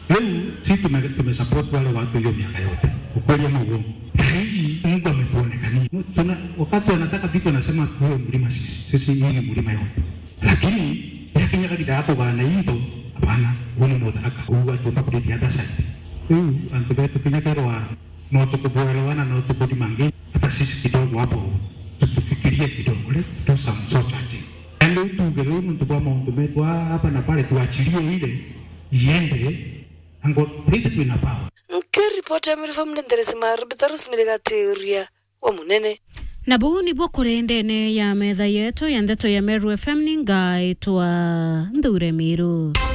Leo sisi tumesupport wale watu hiyo miaka yote. Ukweli ama uongo? Hii Mungu ametuonekania. Wakati wanataka vitu wanasema huyo mlima sisi hii ni mlima yote. Lakini Kenya kadida hapo bana hindo hapana wale mmodaraka huwa tunapodi hata sasa. Anataka Kenya kwa na tukuboelewana na tukudimangeni hata sisi kidogo hapo tufikirie kidogo tu samsotati. Ndio tugero mtu kwa Mungu wetu hapa na pale tuachilie ile iende ango priest na power. Ripoti ya mrifa mlenderezi marubitarusi miligateria wa munene. Na buu ni bokore ndene ya metha yetu ya ndeto ya Meru FM ningaitwa Ndure Miru.